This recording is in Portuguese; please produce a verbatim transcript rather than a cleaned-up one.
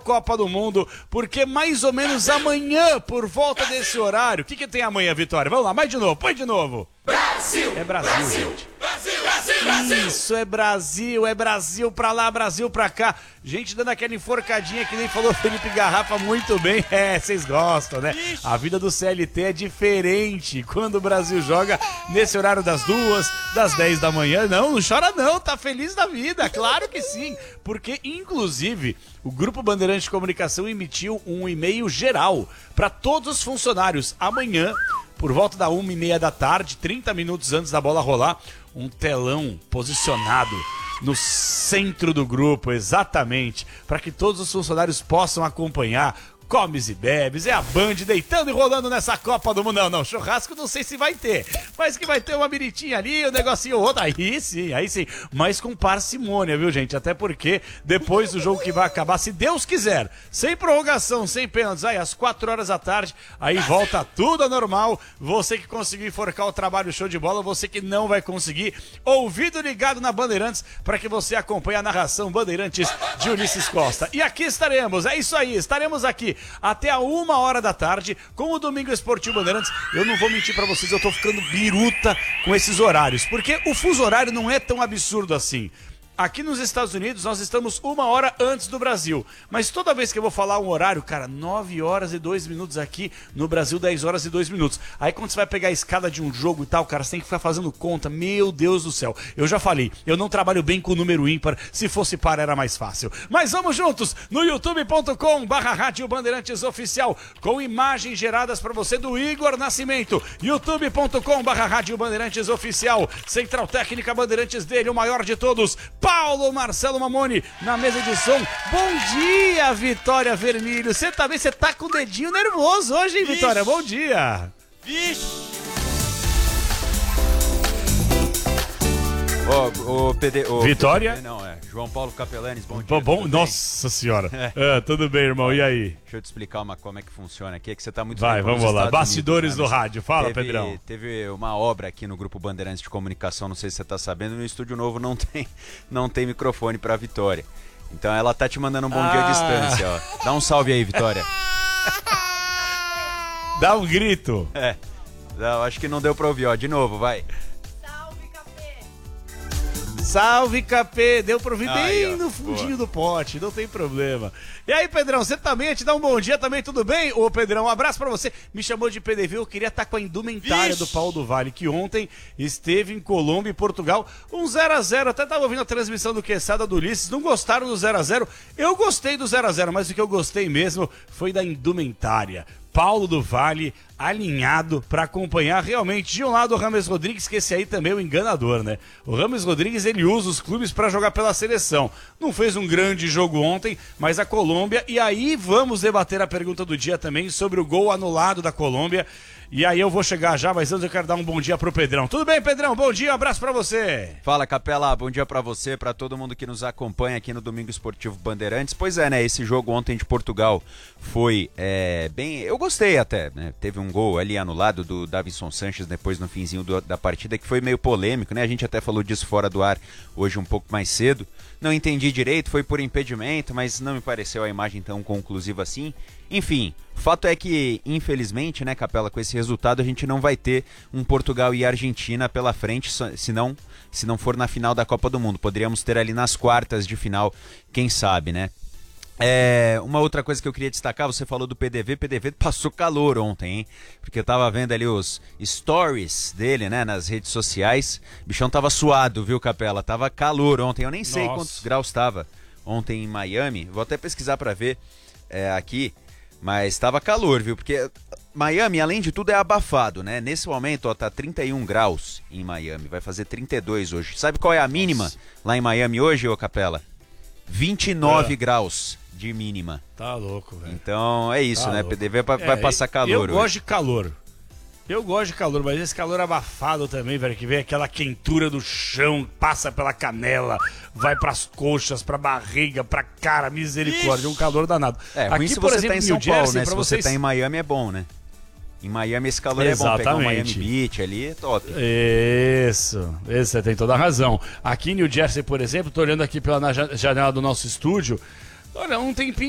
Copa do Mundo, porque mais ou menos amanhã, por volta desse horário, o que, que tem amanhã, Vitória? Vamos lá, mais de novo, põe de novo. Brasil! É Brasil, Brasil, gente. Brasil, Brasil, Brasil! Isso, é Brasil, é Brasil pra lá, Brasil pra cá. Gente dando aquela enforcadinha que nem falou Felipe Garrafa muito bem. É, vocês gostam, né? A vida do C L T é diferente quando o Brasil joga nesse horário das duas, das dez da manhã. Não, não chora não, tá feliz da vida, claro que sim. Porque, inclusive, o Grupo Bandeirantes de Comunicação emitiu um e-mail geral para todos os funcionários. Amanhã, por volta da uma e meia da tarde, trinta minutos antes da bola rolar, um telão posicionado no centro do grupo, exatamente, para que todos os funcionários possam acompanhar. Comes e bebes, é a Band deitando e rolando nessa Copa do Mundo. Não, não, churrasco não sei se vai ter, mas que vai ter uma biritinha ali, um negocinho outro, aí sim, aí sim, mas com parcimônia, viu, gente? Até porque depois do jogo que vai acabar, se Deus quiser, sem prorrogação, sem pênaltis, aí às quatro horas da tarde, aí volta tudo ao normal. Você que conseguiu enforcar o trabalho show de bola, você que não vai conseguir, ouvido ligado na Bandeirantes, para que você acompanhe a narração Bandeirantes de Ulisses Costa. E aqui estaremos, é isso aí, estaremos aqui até a uma hora da tarde com o Domingo Esportivo Bandeirantes. Eu não vou mentir pra vocês, eu tô ficando biruta com esses horários, porque o fuso horário não é tão absurdo assim. Aqui nos Estados Unidos nós estamos uma hora antes do Brasil, mas toda vez que eu vou falar um horário, cara, nove horas e dois minutos aqui, no Brasil dez horas e dois minutos. Aí quando você vai pegar a escada de um jogo e tal, cara, você tem que ficar fazendo conta, meu Deus do céu. Eu já falei, eu não trabalho bem com o número ímpar, se fosse par era mais fácil. Mas vamos juntos no youtube ponto com barra Rádio Bandeirantes Oficial, com imagens geradas para você do Igor Nascimento, youtube ponto com barra Rádio Bandeirantes Oficial, Central Técnica Bandeirantes dele, o maior de todos, Paulo Marcelo Mamoni, na mesa de som. Bom dia, Vitória Vermelho. Você tá bem? Você tá com o dedinho nervoso hoje, hein, Vitória? Bom dia. Vixe. Ô, ô, P D, ô, Vitória? P D, não, é. João Paulo Capelanes, bom dia. Bom, bom nossa senhora. É. É, tudo bem, irmão, e aí? Deixa eu te explicar uma, como é que funciona aqui, é que você tá muito Vai, vamos lá. Estados Bastidores Unidos, do né? rádio. Fala, teve, Pedrão. Teve uma obra aqui no Grupo Bandeirantes de Comunicação, não sei se você tá sabendo, no Estúdio Novo não tem, não tem microfone pra Vitória. Então ela tá te mandando um bom dia à Ah. distância, ó. Dá um salve aí, Vitória. Dá um grito. É, não, acho que não deu pra ouvir, ó. De novo, vai. Salve, Capê! Deu pra ouvir Aí, bem ó, no fundinho boa. do pote, não tem problema. E aí, Pedrão, você também, te dá um bom dia também, tudo bem? Ô, Pedrão, um abraço pra você. Me chamou de P D V, eu queria estar com a indumentária Vixe. do Paulo do Vale, que ontem esteve em Colômbia e Portugal, um zero a zero, até tava ouvindo a transmissão do Quesada do Ulisses, não gostaram do zero a zero? Eu gostei do zero a zero, mas o que eu gostei mesmo foi da indumentária. Paulo do Vale alinhado para acompanhar realmente de um lado o Rames Rodrigues, que esse aí também é o enganador, né? O Rames Rodrigues, ele usa os clubes para jogar pela seleção. Não fez um grande jogo ontem, mas a Colômbia, e aí vamos debater a pergunta do dia também sobre o gol anulado da Colômbia. E aí eu vou chegar já, mas antes eu quero dar um bom dia pro Pedrão. Tudo bem, Pedrão? Bom dia, um abraço pra você. Fala, Capela, bom dia pra você, pra todo mundo que nos acompanha aqui no Domingo Esportivo Bandeirantes. Pois é, né, esse jogo ontem de Portugal foi é, bem... Eu gostei até, né, teve um gol ali anulado do Davinson Sanches depois no finzinho do, da partida, que foi meio polêmico, né, a gente até falou disso fora do ar hoje um pouco mais cedo. Não entendi direito, foi por impedimento, mas não me pareceu a imagem tão conclusiva assim. Enfim, fato é que, infelizmente, né, Capela, com esse resultado a gente não vai ter um Portugal e Argentina pela frente, se não, se não for na final da Copa do Mundo. Poderíamos ter ali nas quartas de final, quem sabe, né? É, uma outra coisa que eu queria destacar, você falou do P D V, P D V passou calor ontem, hein? Porque eu tava vendo ali os stories dele, né, nas redes sociais. O bichão tava suado, viu, Capela? Tava calor ontem, eu nem sei Nossa. quantos graus tava ontem em Miami. Vou até pesquisar pra ver é, aqui. Mas tava calor, viu? Porque Miami, além de tudo, é abafado, né? Nesse momento, ó, tá trinta e um graus em Miami. Vai fazer trinta e dois hoje. Sabe qual é a mínima Nossa. lá em Miami hoje, ô Capela? vinte e nove é. graus de mínima. Tá louco, velho. Então é isso, tá né? louco. P D V vai, é, vai passar calor eu hoje. Eu gosto de calor. Eu gosto de calor, mas esse calor abafado também, velho, que vem aquela quentura do chão, passa pela canela, vai pras coxas, pra barriga, pra cara, misericórdia, um calor danado. É, ruim aqui, se por você exemplo, tá em New São Paulo, Jersey, né? Se vocês... você tá em Miami é bom, né? Em Miami esse calor Exatamente. é bom, pegar o Miami Beach ali é top. Isso, isso, você tem toda a razão. Aqui em New Jersey, por exemplo, tô olhando aqui pela janela do nosso estúdio, olha, um tempinho